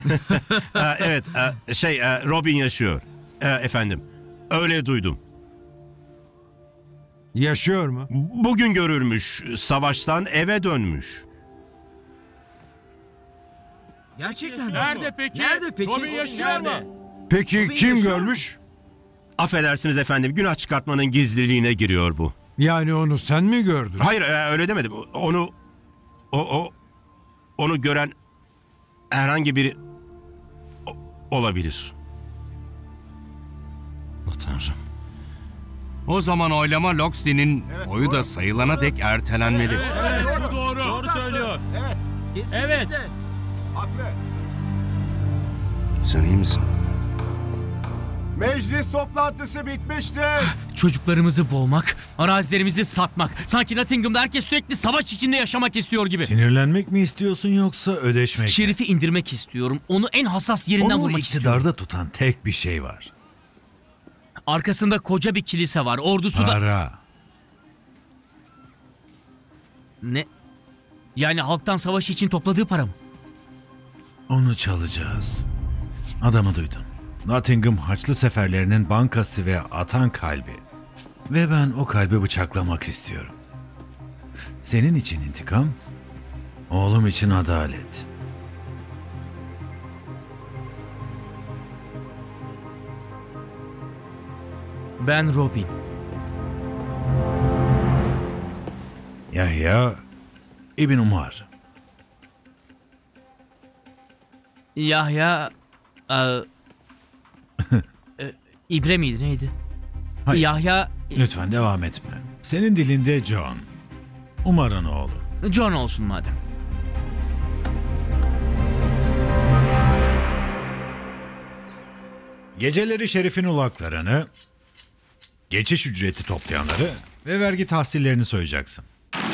Evet, Robin yaşıyor. Efendim, öyle duydum. Yaşıyor mu? Bugün görülmüş, savaştan eve dönmüş. Gerçekten mi? Nerede peki? Nerede peki? Robin yaşıyor mu? Peki Robin kim yaşıyor mu? görmüş? Affedersiniz efendim, günah çıkartmanın gizliliğine giriyor bu. Yani onu sen mi gördün? Hayır, öyle demedim. Onu gören herhangi biri olabilir. Oh, Tanrım. O zaman oylama Loxley'nin boyu da sayılana dek ertelenmeli. Evet, bu doğru. Doğru söylüyor. Kesinlikle. Evet. Sen iyi misin? Meclis toplantısı bitmiştir. Çocuklarımızı boğmak, arazilerimizi satmak. Sanki Nottingham'da herkes sürekli savaş içinde yaşamak istiyor gibi. Sinirlenmek mi istiyorsun yoksa ödeşmek mi? Şerif'i indirmek istiyorum. Onu en hassas yerinden Onu vurmak istiyorum. iktidarda tutan tek bir şey var. Arkasında koca bir kilise var. Ordusu da... Para. Ne? Yani halktan savaş için topladığı para mı? Onu çalacağız. Adamı duydun. Nottingham Haçlı Seferlerinin bankası ve atan kalbi. Ve ben o kalbi bıçaklamak istiyorum. Senin için intikam, oğlum için adalet. Ben Robin. Yahya İbn Umar. Yahya... İbre miydi neydi? Hayır, Yahya... lütfen devam etme. Senin dilinde John. Umar'ın oğlu. John olsun madem. Geceleri şerifin ulaklarını, geçiş ücreti toplayanları ve vergi tahsillerini soyacaksın.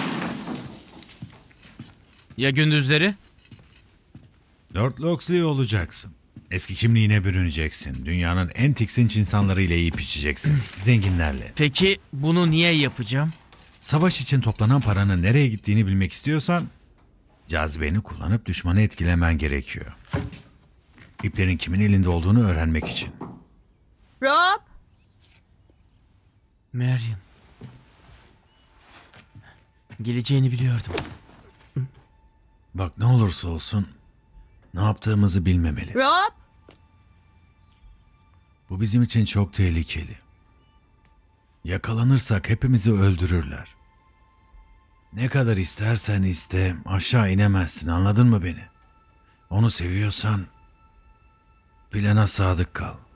Ya gündüzleri? Lord Loxley olacaksın. Eski kimliğine bürüneceksin. Dünyanın en tiksinç insanlarıyla yiyip içeceksin. Zenginlerle. Peki bunu niye yapacağım? Savaş için toplanan paranın nereye gittiğini bilmek istiyorsan cazibeni kullanıp düşmanı etkilemen gerekiyor. İplerin kimin elinde olduğunu öğrenmek için. Rob, Marion. Geleceğini biliyordum. Bak ne olursa olsun ne yaptığımızı bilmemeli. Rob, Bu bizim için çok tehlikeli. Yakalanırsak hepimizi öldürürler. Ne kadar istersen iste aşağı inemezsin, anladın mı beni? Onu seviyorsan plana sadık kal.